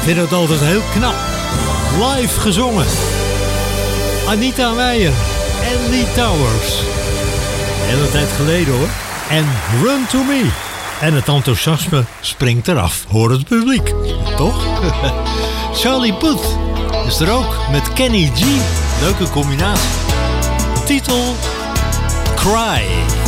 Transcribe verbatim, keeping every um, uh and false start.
vind het altijd heel knap. Live gezongen. Anita Meijer en Lee Towers. Een hele tijd geleden hoor. En Run to Me. En het enthousiasme springt eraf. Hoor het publiek. Toch? Charlie Puth is er ook met Kenny G. Leuke combinatie. Titel Cry.